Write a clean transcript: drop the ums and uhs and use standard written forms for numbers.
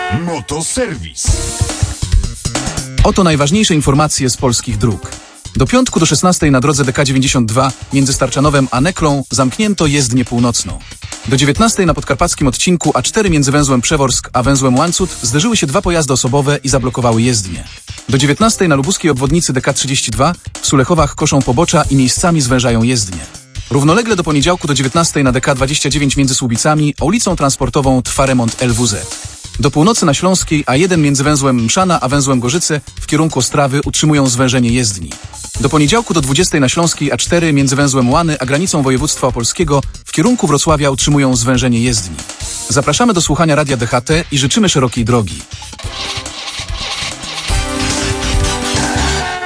Motoserwis. Oto najważniejsze informacje z polskich dróg. Do piątku do 16 na drodze DK92 między Starczanowem a Neklą zamknięto jezdnię północną. Do 19 na podkarpackim odcinku A4 między węzłem Przeworsk a węzłem Łańcut zderzyły się dwa pojazdy osobowe i zablokowały jezdnię. Do 19 na lubuskiej obwodnicy DK32 w Sulechowach koszą pobocza i miejscami zwężają jezdnię. Równolegle do poniedziałku do 19 na DK29 między Słubicami a ulicą Transportową trwa remont LWZ. Do północy na Śląskiej A1 między węzłem Mszana a węzłem Gorzyce w kierunku Ostrawy utrzymują zwężenie jezdni. Do poniedziałku do 20 na Śląskiej A4 między węzłem Łany a granicą województwa opolskiego w kierunku Wrocławia utrzymują zwężenie jezdni. Zapraszamy do słuchania Radia DHT i życzymy szerokiej drogi.